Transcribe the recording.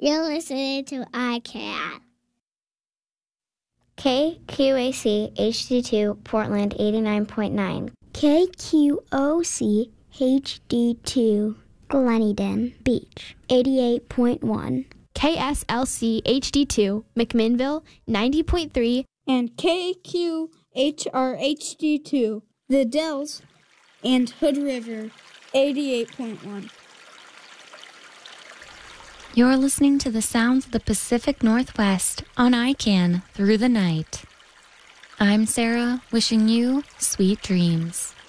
You're listening to iCat. KQAC HD2 Portland 89.9. KQOC HD2 Gleneden Beach 88.1. KSLC HD2 McMinnville 90.3. And KQHR HD2 The Dells and Hood River 88.1. You're listening to the sounds of the Pacific Northwest on ICANN through the night. I'm Sarah, wishing you sweet dreams.